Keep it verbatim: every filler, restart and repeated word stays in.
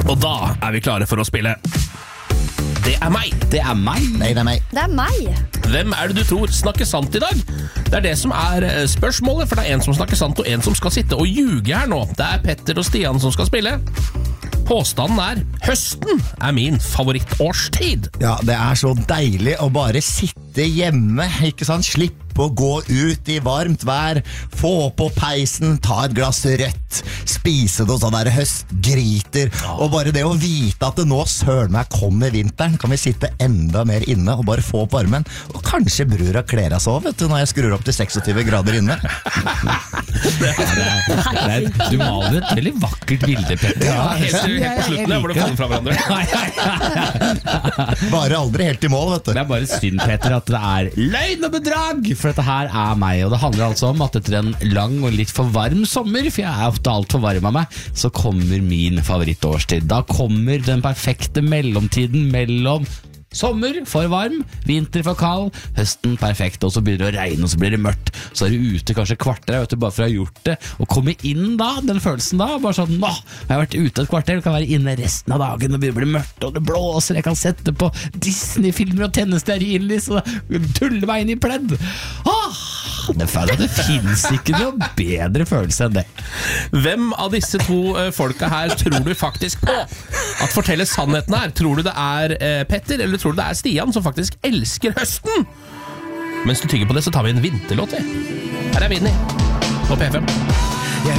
Og da er vi klare for å spille. Det er meg. Det er meg. Nei, det er meg. Det er meg. Hvem er det du tror snakker sant i dag? Det er det som er spørsmålet, for det er en som snakker sant og en som skal sitte og ljuge her nå. Det er Petter og Stian som skal spille. Påstanden er, høsten er min favorittårstid. Ja, det er så deilig å bare sitte hjemme, ikke sant? Slippe å gå ut i varmt vær, få på peisen, ta et glass rødt, spise noe sånn der høstgryter, og bare det å vite at det nå søren meg kommer vinteren, kan vi sitte enda mer inne og bare få opp varmen, og kanskje brura kler av seg, vet du, når jeg skrur opp til seksogtyve grader inne. det er, det er, du maler et veldig vakkert bilde, Petter. Ja, helt, helt på slutten, hvor det faller fra hverandre. Bare aldri helt i mål, vet du. Det er bare synd, Petter, at det er løgn og bedrag, for dette her er meg, og det handler altså om at etter en lang og litt for varm sommer, for jeg er ofte alt for varm av meg, så kommer min favorittårstid. Da kommer den perfekte mellomtiden mellom sommer for varm, vinter for kald, høsten perfekt, og så begynner det å regne, og så blir det mørkt. Så er du ute kanskje kvarter, vet du, bare for å ha gjort det, og komme inn da, den følelsen da, bare sånn, nå, jeg har vært ute et kvarter, og kan være inne resten av dagen, og det blir mørkt, og det blåser, jeg kan sette på Disney-filmer og tenne stearinlys, og tulle meg inn i pledd. Åh, det, det finnes ikke noe bedre følelse enn det. Hvem av disse to folka her tror du faktisk på at forteller sannheten her? Tror du det er eh, Petter, eller tror du det er Stian som faktisk elsker høsten? Mens du tygger på det, så tar vi en vinterlåt. Her er Vinnie på P fem.